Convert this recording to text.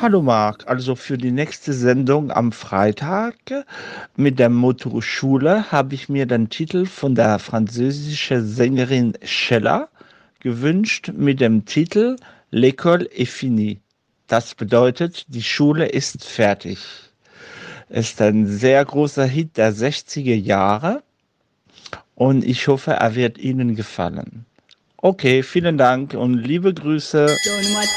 Hallo Marc, also für die nächste Sendung am Freitag mit der Motto Schule habe ich mir den Titel von der französischen Sängerin Sheila gewünscht mit dem Titel L'école est finie. Das bedeutet, die Schule ist fertig. Ist ein sehr großer Hit der 60er Jahre und ich hoffe, er wird Ihnen gefallen. Okay, vielen Dank und liebe Grüße. Donne-moi